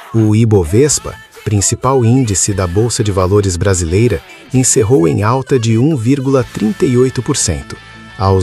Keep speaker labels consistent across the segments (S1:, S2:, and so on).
S1: O Ibovespa, principal índice da Bolsa de Valores brasileira, encerrou em alta de 1,38%, aos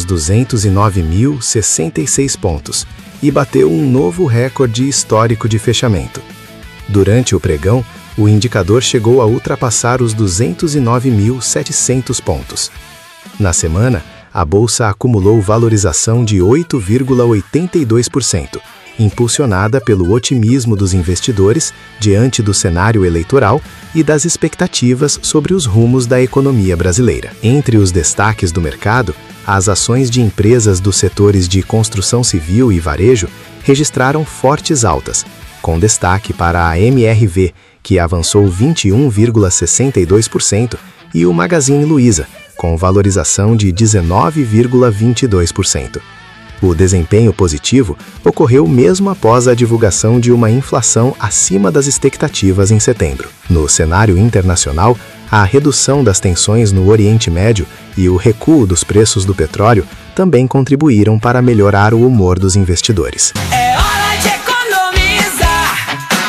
S1: 209.066 pontos, e bateu um novo recorde histórico de fechamento. Durante o pregão, o indicador chegou a ultrapassar os 209.700 pontos. Na semana, a Bolsa acumulou valorização de 8,82%, impulsionada pelo otimismo dos investidores diante do cenário eleitoral e das expectativas sobre os rumos da economia brasileira. Entre os destaques do mercado, as ações de empresas dos setores de construção civil e varejo registraram fortes altas, com destaque para a MRV, que avançou 21,62%, e o Magazine Luiza, com valorização de 19,22%. O desempenho positivo ocorreu mesmo após a divulgação de uma inflação acima das expectativas em setembro. No cenário internacional, a redução das tensões no Oriente Médio e o recuo dos preços do petróleo também contribuíram para melhorar o humor dos investidores.
S2: É hora de economizar.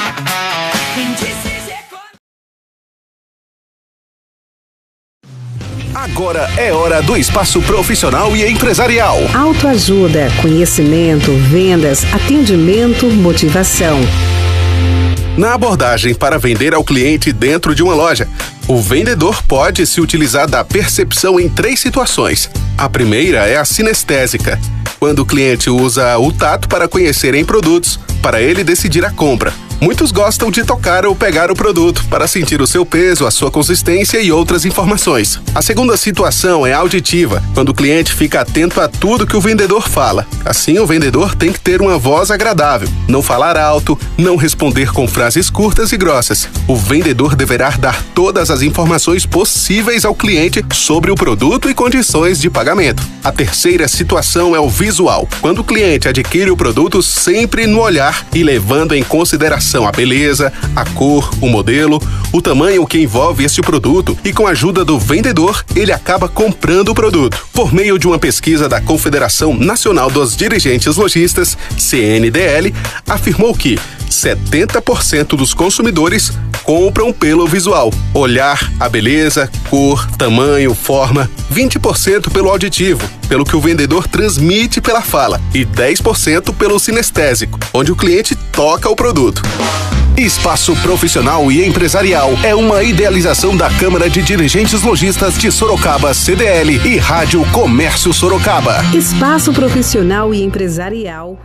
S3: Agora é hora do espaço profissional e empresarial.
S4: Autoajuda, conhecimento, vendas, atendimento, motivação.
S3: Na abordagem para vender ao cliente dentro de uma loja, o vendedor pode se utilizar da percepção em 3 situações. A primeira é a sinestésica, quando o cliente usa o tato para conhecer em produtos, para ele decidir a compra. Muitos gostam de tocar ou pegar o produto para sentir o seu peso, a sua consistência e outras informações. A segunda situação é auditiva, quando o cliente fica atento a tudo que o vendedor fala. Assim, o vendedor tem que ter uma voz agradável, não falar alto, não responder com frases curtas e grossas. O vendedor deverá dar todas as informações possíveis ao cliente sobre o produto e condições de pagamento. A terceira situação é o visual, quando o cliente adquire o produto sempre no olhar e levando em consideração a beleza, a cor, o modelo, o tamanho que envolve este produto e com a ajuda do vendedor, ele acaba comprando o produto. Por meio de uma pesquisa da Confederação Nacional dos Dirigentes Lojistas, CNDL, afirmou que 70% dos consumidores compram pelo visual. Olhar a beleza, cor, tamanho, forma. 20% pelo auditivo, pelo que o vendedor transmite pela fala. E 10% pelo sinestésico, onde o cliente toca o produto. Espaço Profissional e Empresarial é uma idealização da Câmara de Dirigentes Lojistas de Sorocaba, CDL, e Rádio Comércio Sorocaba.
S4: Espaço Profissional e Empresarial.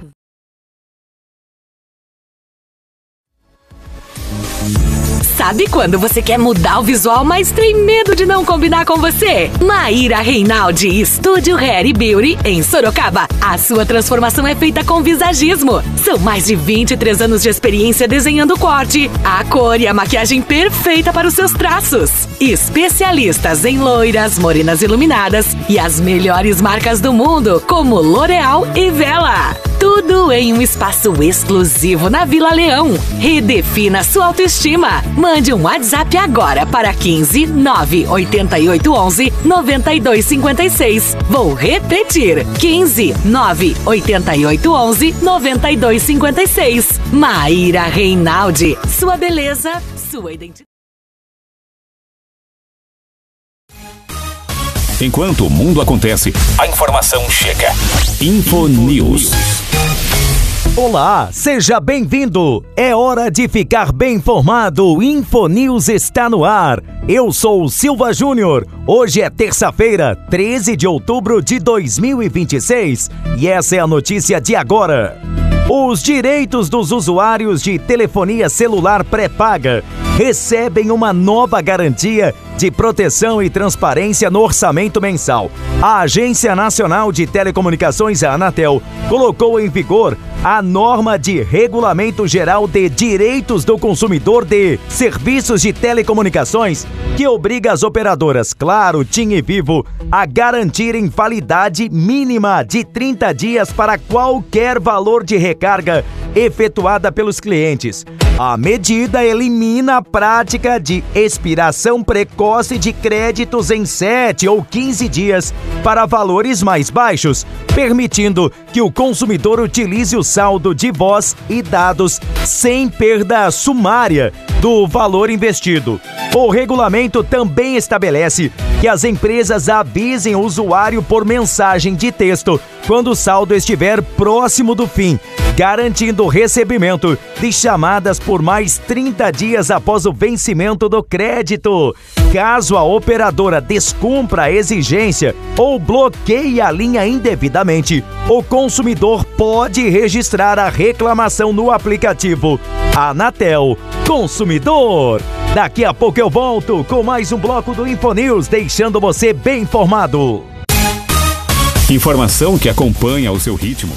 S5: Sabe quando você quer mudar o visual, mas tem medo de não combinar com você? Maíra Reinaldi, Estúdio Hair Beauty, em Sorocaba. A sua transformação é feita com visagismo. São mais de 23 anos de experiência desenhando o corte, a cor e a maquiagem perfeita para os seus traços. Especialistas em loiras, morenas iluminadas e as melhores marcas do mundo, como L'Oréal e Vela. Tudo em um espaço exclusivo na Vila Leão. Redefina sua autoestima. Mande um WhatsApp agora para 15 98811 9256. Vou repetir: 15 98811 9256. Maíra Reinaldi. Sua beleza, sua identidade.
S6: Enquanto o mundo acontece, a informação chega. Infonews.
S7: Olá, seja bem-vindo! É hora de ficar bem informado. Infonews está no ar. Eu sou o Silva Júnior. Hoje é terça-feira, 13 de outubro de 2026. E essa é a notícia de agora. Os direitos dos usuários de telefonia celular pré-paga recebem uma nova garantia de proteção e transparência no orçamento mensal. A Agência Nacional de Telecomunicações, a Anatel, colocou em vigor a norma de Regulamento Geral de Direitos do Consumidor de Serviços de Telecomunicações, que obriga as operadoras Claro, TIM e Vivo a garantirem validade mínima de 30 dias para qualquer valor de recarga efetuada pelos clientes. A medida elimina a prática de expiração precoce de créditos em 7 ou 15 dias para valores mais baixos, permitindo que o consumidor utilize o saldo de voz e dados sem perda sumária do valor investido. O regulamento também estabelece que as empresas avisem o usuário por mensagem de texto quando o saldo estiver próximo do fim, garantindo o recebimento de chamadas por mais 30 dias após o vencimento do crédito. Caso a operadora descumpra a exigência ou bloqueie a linha indevidamente, o consumidor pode registrar a reclamação no aplicativo Anatel Consumidor. Daqui a pouco eu volto com mais um bloco do InfoNews, deixando você bem informado.
S6: Informação que acompanha o seu ritmo.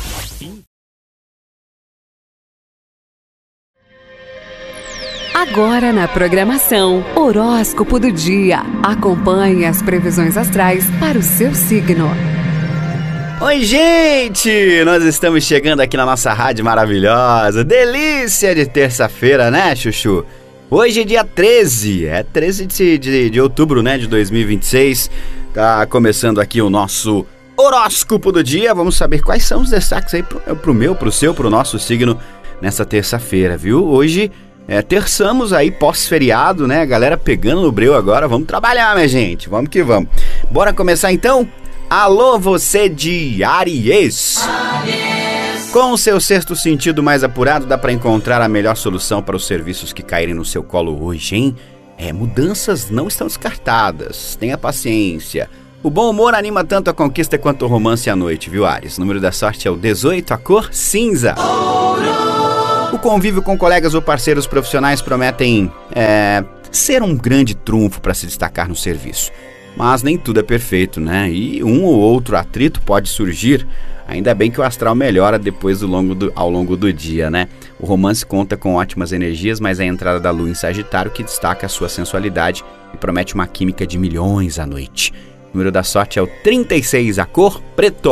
S8: Agora na programação, Horóscopo do Dia. Acompanhe as previsões astrais para o seu signo.
S9: Oi, gente! Nós estamos chegando aqui na nossa rádio maravilhosa. Delícia de terça-feira, né, Chuchu? Hoje é dia 13, 13 de outubro, né, de 2026. Tá começando aqui o nosso Horóscopo do Dia. Vamos saber quais são os destaques aí pro meu, pro seu, pro nosso signo nessa terça-feira, viu? Hoje terçamos aí pós-feriado, né? Galera pegando no breu agora. Vamos trabalhar, minha gente. Vamos que vamos. Bora começar então? Alô, você de Áries! Com o seu sexto sentido mais apurado, dá para encontrar a melhor solução para os serviços que caírem no seu colo hoje, hein? Mudanças não estão descartadas. Tenha paciência. O bom humor anima tanto a conquista quanto o romance à noite, viu, Áries? O número da sorte é o 18, a cor cinza. O convívio com colegas ou parceiros profissionais prometem ser um grande trunfo para se destacar no serviço. Mas nem tudo é perfeito, né? E um ou outro atrito pode surgir. Ainda bem que o astral melhora depois ao longo do dia, né? O romance conta com ótimas energias, mas é a entrada da lua em Sagitário que destaca a sua sensualidade e promete uma química de milhões à noite. O número da sorte é o 36, a cor preto.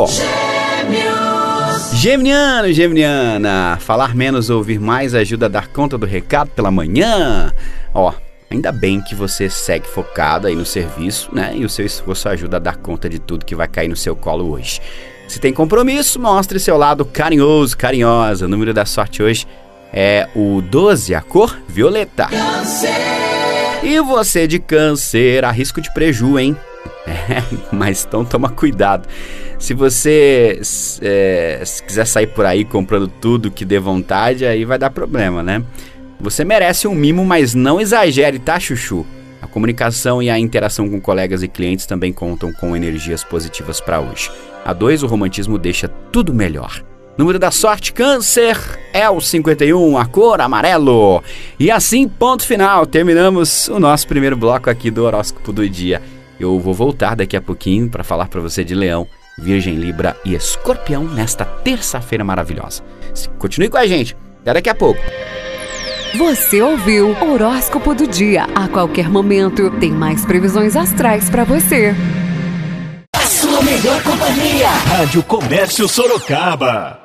S9: Geminiano, Geminiana, falar menos ou ouvir mais ajuda a dar conta do recado pela manhã. Ainda bem que você segue focado aí no serviço, né? E o seu esforço ajuda a dar conta de tudo que vai cair no seu colo hoje. Se tem compromisso, mostre seu lado carinhoso, carinhosa. O número da sorte hoje é o 12, a cor violeta. E você de Câncer, há risco de preju, hein? Mas então toma cuidado. Se você se quiser sair por aí comprando tudo que dê vontade, aí vai dar problema, né? Você merece um mimo, mas não exagere, tá, Chuchu? A comunicação e a interação com colegas e clientes também contam com energias positivas para hoje. A 2, o romantismo deixa tudo melhor. Número da sorte, Câncer, é o 51, a cor amarelo. E assim, ponto final, terminamos o nosso primeiro bloco aqui do Horóscopo do Dia. Eu vou voltar daqui a pouquinho para falar para você de Leão, Virgem, Libra e Escorpião nesta terça-feira maravilhosa. Continue com a gente, até daqui a pouco.
S8: Você ouviu Horóscopo do Dia. A qualquer momento tem mais previsões astrais para você.
S2: A sua melhor companhia.
S6: Rádio Comércio Sorocaba.